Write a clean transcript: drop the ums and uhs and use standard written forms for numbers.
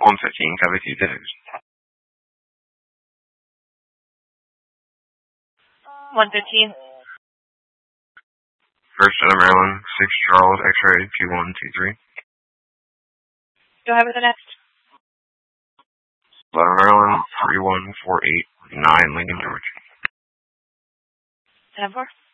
115, copy 2 6. 115. First of Maryland, 6 Charles, X-ray 2123. Go ahead with the next. 11 Maryland, 31489, Lincoln, Georgia. 10-4.